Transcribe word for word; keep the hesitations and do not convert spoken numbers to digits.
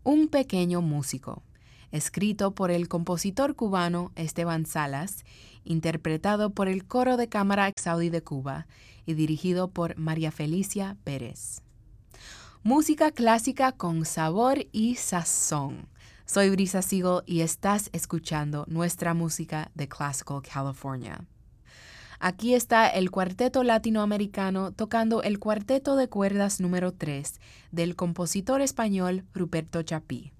Un pequeño músico, escrito por el compositor cubano Esteban Salas, interpretado por el Coro de Cámara Saudí de Cuba y dirigido por María Felicia Pérez. Música clásica con sabor y sazón. Soy Brisa Siegel y estás escuchando nuestra música de Classical California. Aquí está el Cuarteto Latinoamericano tocando el Cuarteto de Cuerdas número tres del compositor español Ruperto Chapí.